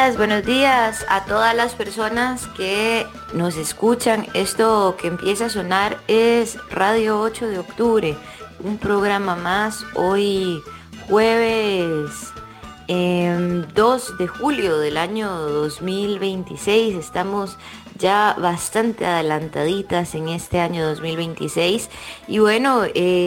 buenos días a todas las personas que nos escuchan. Esto que empieza a sonar es Radio 8 de octubre, un programa más hoy jueves 2 de julio del año 2026. Estamos ya bastante adelantaditas en este año 2026 y bueno,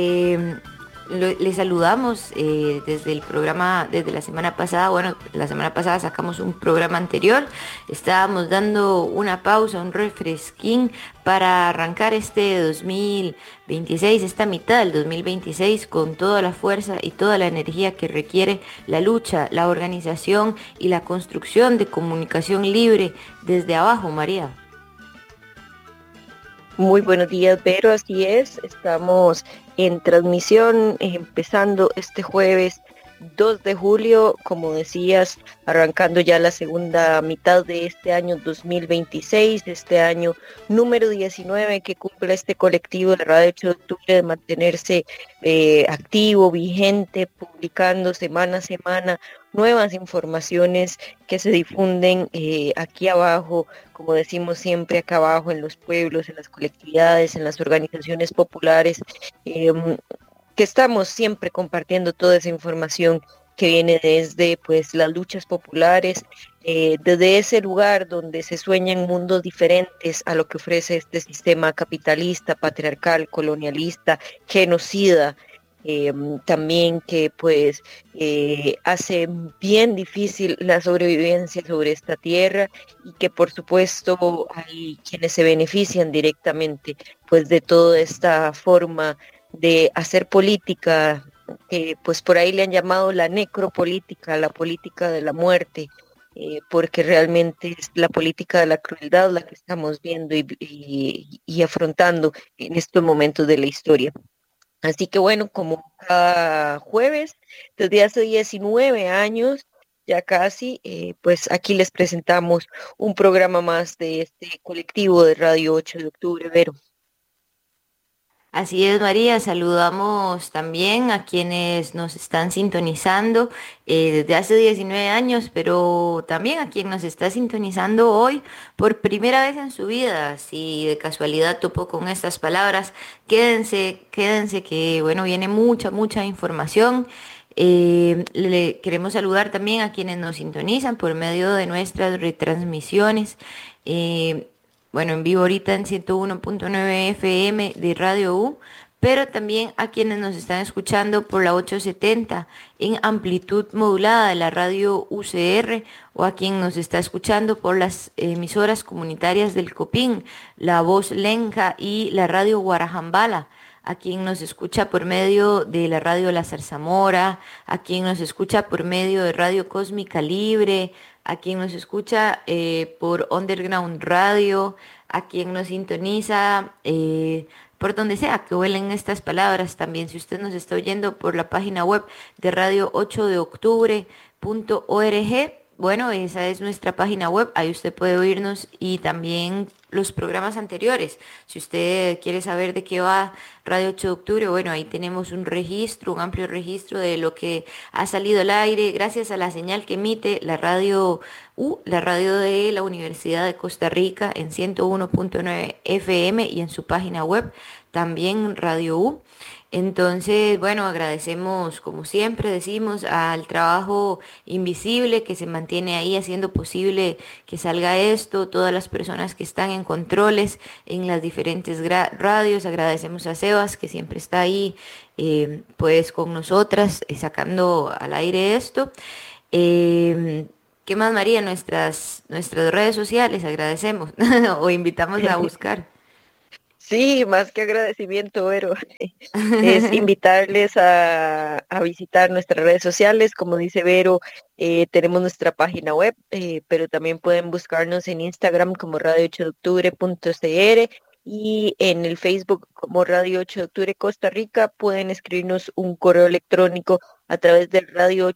le saludamos desde el programa, desde la semana pasada. Bueno, la semana pasada sacamos un programa anterior. Estábamos dando una pausa, un refresquín para arrancar este 2026, esta mitad del 2026 con toda la fuerza y toda la energía que requiere la lucha, la organización y la construcción de comunicación libre desde abajo, María. Muy buenos días, Vero, así es. Estamos en transmisión, empezando este jueves 2 de julio, como decías, arrancando ya la segunda mitad de este año 2026, este año número 19 que cumple este colectivo de Radio 8 de octubre de mantenerse activo, vigente, publicando semana a semana nuevas informaciones que se difunden aquí abajo, como decimos siempre, acá abajo en los pueblos, en las colectividades, en las organizaciones populares, que estamos siempre compartiendo toda esa información que viene desde pues las luchas populares, desde ese lugar donde se sueñan mundos diferentes a lo que ofrece este sistema capitalista, patriarcal, colonialista, genocida, eh, también que pues hace bien difícil la sobrevivencia sobre esta tierra y que por supuesto hay quienes se benefician directamente pues de toda esta forma de hacer política, que pues por ahí le han llamado la necropolítica, la política de la muerte, porque realmente es la política de la crueldad la que estamos viendo y afrontando en estos momentos de la historia. Así que bueno, como cada jueves, desde hace 19 años, ya casi, pues aquí les presentamos un programa más de este colectivo de Radio 8 de octubre, Vero. Así es, María. Saludamos también a quienes nos están sintonizando desde hace 19 años, pero también a quien nos está sintonizando hoy por primera vez en su vida. Si de casualidad topó con estas palabras, quédense, quédense que, bueno, viene mucha información. Le queremos saludar también a quienes nos sintonizan por medio de nuestras retransmisiones. eh, bueno, en vivo ahorita en 101.9 FM de Radio U, pero también a quienes nos están escuchando por la 870 en amplitud modulada de la radio UCR o a quien nos está escuchando por las emisoras comunitarias del Copín, la Voz Lenca y la radio Guarajambala, a quien nos escucha por medio de la radio La Zarzamora, a quien nos escucha por medio de Radio Cósmica Libre, a quien nos escucha por Underground Radio, a quien nos sintoniza por donde sea que huelen estas palabras. También si usted nos está oyendo por la página web de Radio 8 de octubre.org, bueno, esa es nuestra página web, ahí usted puede oírnos y también los programas anteriores. Si usted quiere saber de qué va Radio 8 de octubre, bueno, ahí tenemos un registro, un amplio registro de lo que ha salido al aire gracias a la señal que emite la radio U, la radio de la Universidad de Costa Rica en 101.9 FM y en su página web también Radio U. Entonces, bueno, agradecemos, como siempre decimos, al trabajo invisible que se mantiene ahí haciendo posible que salga esto, todas las personas que están en controles en las diferentes radios. Agradecemos a Sebas que siempre está ahí, pues con nosotras, sacando al aire esto. ¿Qué más, María? Nuestras redes sociales, agradecemos o invitamos a buscar. Sí, más que agradecimiento, Vero, es invitarles a visitar nuestras redes sociales. Como dice Vero, tenemos nuestra página web, pero también pueden buscarnos en Instagram como radio8deoctubre.cr y en el Facebook como Radio 8 de Octubre Costa Rica. Pueden escribirnos un correo electrónico a través del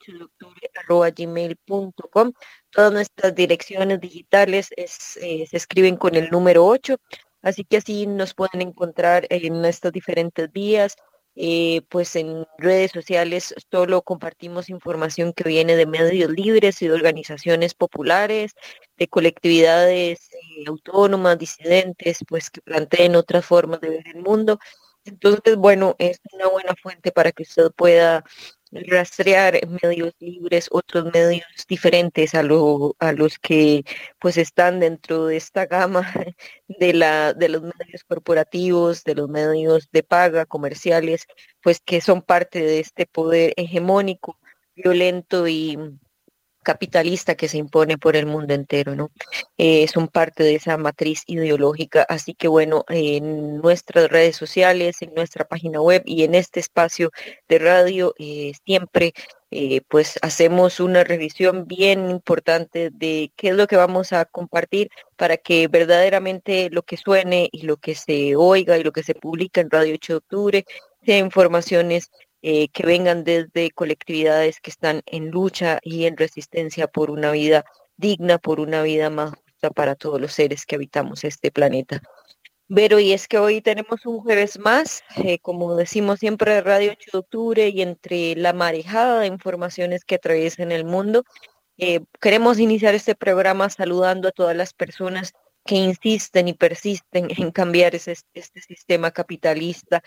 radio8deoctubre@gmail.com. Todas nuestras direcciones digitales se escriben con el número 8. Así que así nos pueden encontrar en estas diferentes vías. pues en redes sociales solo compartimos información que viene de medios libres y de organizaciones populares, de colectividades autónomas, disidentes, pues que planteen otras formas de ver el mundo. Entonces, bueno, es una buena fuente para que usted pueda rastrear medios libres, otros medios diferentes a los que pues están dentro de esta gama de los medios corporativos, de los medios de paga, comerciales, pues que son parte de este poder hegemónico, violento y capitalista que se impone por el mundo entero, ¿no? Son parte de esa matriz ideológica. Así que bueno, en nuestras redes sociales, en nuestra página web y en este espacio de radio, siempre pues hacemos una revisión bien importante de qué es lo que vamos a compartir para que verdaderamente lo que suene y lo que se oiga y lo que se publica en Radio 8 de Octubre sea informaciones que vengan desde colectividades que están en lucha y en resistencia por una vida digna, por una vida más justa para todos los seres que habitamos este planeta. Vero, y es que hoy tenemos un jueves más, como decimos siempre, de Radio 8 de Octubre, y entre la marejada de informaciones que atraviesan el mundo, queremos iniciar este programa saludando a todas las personas que insisten y persisten en cambiar este sistema capitalista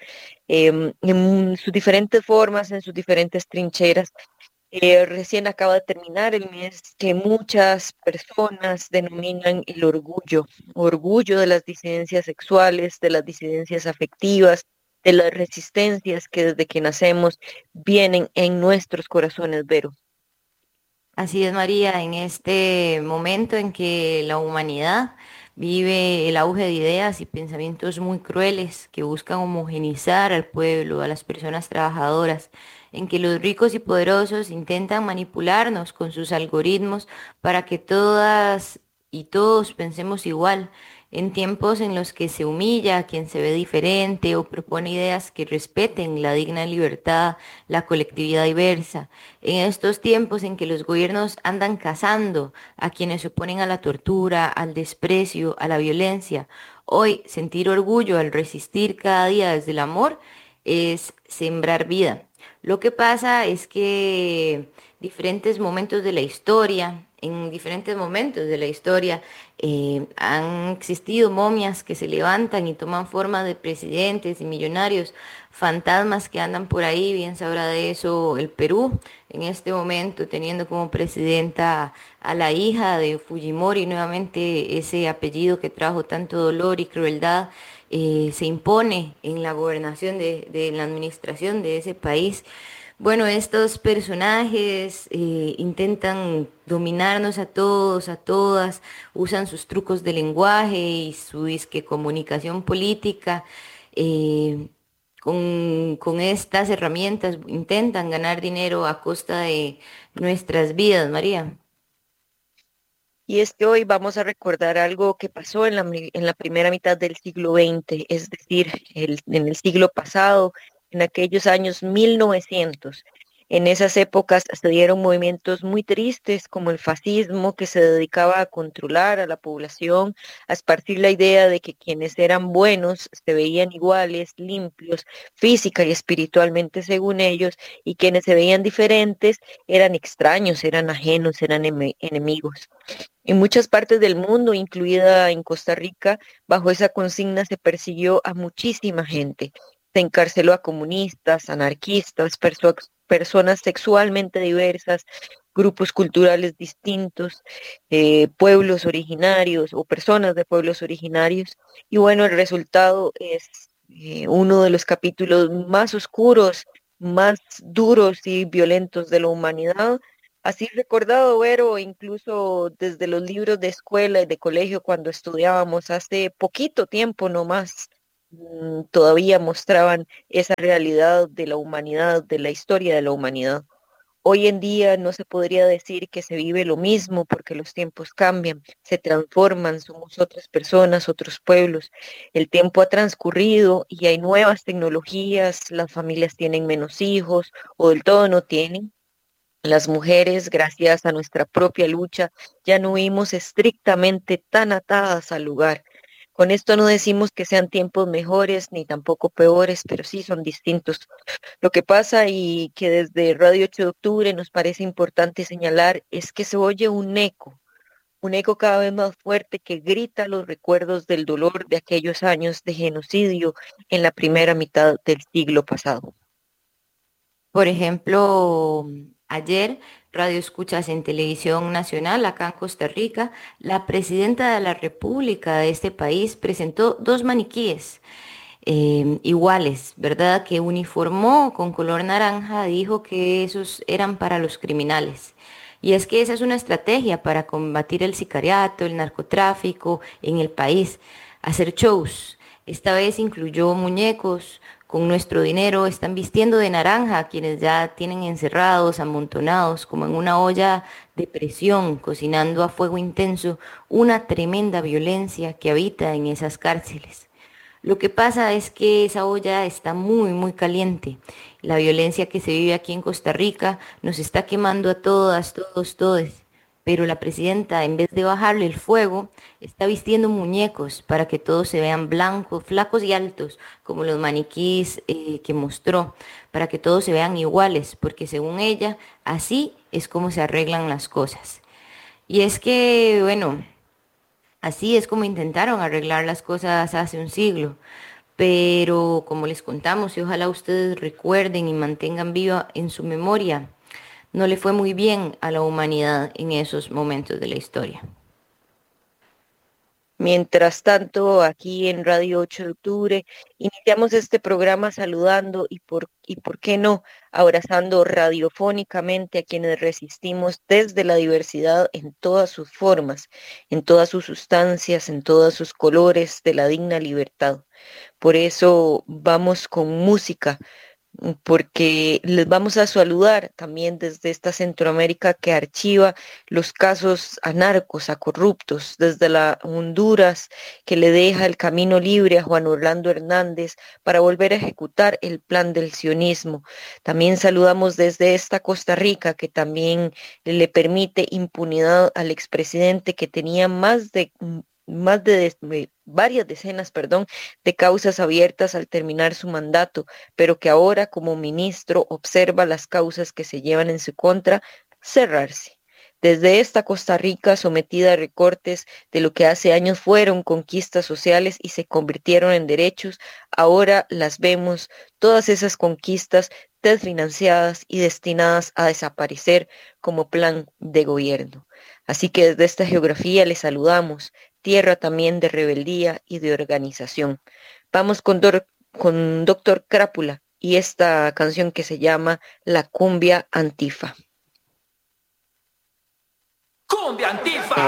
en sus diferentes formas, en sus diferentes trincheras. Recién acaba de terminar el mes que muchas personas denominan el orgullo, orgullo de las disidencias sexuales, de las disidencias afectivas, de las resistencias que desde que nacemos vienen en nuestros corazones, Vero. Así es, María, en este momento en que la humanidad vive el auge de ideas y pensamientos muy crueles que buscan homogenizar al pueblo, a las personas trabajadoras, en que los ricos y poderosos intentan manipularnos con sus algoritmos para que todas y todos pensemos igual, en tiempos en los que se humilla a quien se ve diferente o propone ideas que respeten la digna libertad, la colectividad diversa, en estos tiempos en que los gobiernos andan cazando a quienes se oponen a la tortura, al desprecio, a la violencia. Hoy sentir orgullo al resistir cada día desde el amor es sembrar vida. Lo que pasa es que diferentes momentos de la historia, en diferentes momentos de la historia, han existido momias que se levantan y toman forma de presidentes y millonarios, fantasmas que andan por ahí, bien sabrá de eso el Perú, en este momento teniendo como presidenta a la hija de Fujimori, nuevamente ese apellido que trajo tanto dolor y crueldad. Se impone en la gobernación de la administración de ese país. Bueno, estos personajes intentan dominarnos a todos, a todas, usan sus trucos de lenguaje y su disque comunicación política. eh, con estas herramientas intentan ganar dinero a costa de nuestras vidas, María. Y es que hoy vamos a recordar algo que pasó en en la primera mitad del siglo XX, es decir, en el siglo pasado, en aquellos años 1900. En esas épocas se dieron movimientos muy tristes como el fascismo, que se dedicaba a controlar a la población, a esparcir la idea de que quienes eran buenos se veían iguales, limpios, física y espiritualmente según ellos, y quienes se veían diferentes eran extraños, eran ajenos, eran enemigos. En muchas partes del mundo, incluida en Costa Rica, bajo esa consigna se persiguió a muchísima gente. Se encarceló a comunistas, anarquistas, personas sexualmente diversas, grupos culturales distintos, pueblos originarios o personas de pueblos originarios. Y bueno, el resultado es uno de los capítulos más oscuros, más duros y violentos de la humanidad. Así recordado, Vero, incluso desde los libros de escuela y de colegio cuando estudiábamos hace poquito tiempo nomás, todavía mostraban esa realidad de la humanidad, de la historia de la humanidad. Hoy en día no se podría decir que se vive lo mismo porque los tiempos cambian, se transforman, somos otras personas, otros pueblos. El tiempo ha transcurrido y hay nuevas tecnologías, las familias tienen menos hijos o del todo no tienen. Las mujeres, gracias a nuestra propia lucha, ya no vivimos estrictamente tan atadas al lugar. Con esto no decimos que sean tiempos mejores ni tampoco peores, pero sí son distintos. Lo que pasa y que desde Radio 8 de Octubre nos parece importante señalar es que se oye un eco cada vez más fuerte que grita los recuerdos del dolor de aquellos años de genocidio en la primera mitad del siglo pasado. Por ejemplo, ayer, Radio Escuchas en Televisión Nacional, acá en Costa Rica, la presidenta de la República de este país presentó dos maniquíes iguales, ¿verdad? Que uniformó con color naranja, dijo que esos eran para los criminales. Y es que esa es una estrategia para combatir el sicariato, el narcotráfico en el país, hacer shows. Esta vez incluyó muñecos con nuestro dinero, están vistiendo de naranja a quienes ya tienen encerrados, amontonados, como en una olla de presión, cocinando a fuego intenso una tremenda violencia que habita en esas cárceles. Lo que pasa es que esa olla está muy, muy caliente. La violencia que se vive aquí en Costa Rica nos está quemando a todas, todos, todes. Pero la presidenta, en vez de bajarle el fuego, está vistiendo muñecos para que todos se vean blancos, flacos y altos, como los maniquís que mostró, para que todos se vean iguales, porque según ella, así es como se arreglan las cosas. Y es que, bueno, así es como intentaron arreglar las cosas hace un siglo. Pero como les contamos, y ojalá ustedes recuerden y mantengan viva en su memoria, no le fue muy bien a la humanidad en esos momentos de la historia. Mientras tanto, aquí en Radio 8 de Octubre, iniciamos este programa saludando y por qué no, abrazando radiofónicamente a quienes resistimos desde la diversidad en todas sus formas, en todas sus sustancias, en todos sus colores de la digna libertad. Por eso vamos con música, porque les vamos a saludar también desde esta Centroamérica que archiva los casos a narcos, a corruptos, desde la Honduras que le deja el camino libre a Juan Orlando Hernández para volver a ejecutar el plan del sionismo. También saludamos desde esta Costa Rica que también le permite impunidad al expresidente que tenía varias decenas, perdón, de causas abiertas al terminar su mandato, pero que ahora como ministro observa las causas que se llevan en su contra cerrarse. Desde esta Costa Rica sometida a recortes de lo que hace años fueron conquistas sociales y se convirtieron en derechos, ahora las vemos, todas esas conquistas desfinanciadas y destinadas a desaparecer como plan de gobierno. Así que desde esta geografía les saludamos, tierra también de rebeldía y de organización. Vamos con Doctor Crápula y esta canción que se llama La Cumbia Antifa. Cumbia Antifa.